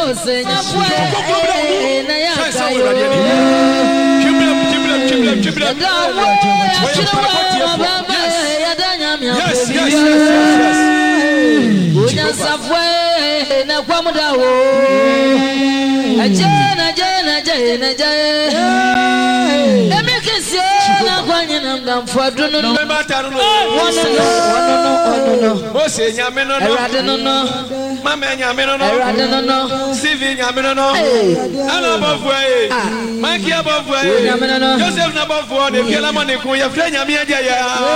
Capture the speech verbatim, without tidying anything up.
se nyafwe na yakayo Yes, yes, yes, yes. Unyasafwe na kwa muda wo. Ajena, ajena, ajena, ajena. Emekese na kwa nyina mdamfwadu no. No matter no. Wono no, wono no, wono no. Ose nyame no no. Erade no no. Mama nyame no no. Erade no no. Steve nyame no no. Ana bofwe. Maki abofwe. Nyame no no. Joseph na bofwe ne fiela mo ne kun ye fre nyame adia ya.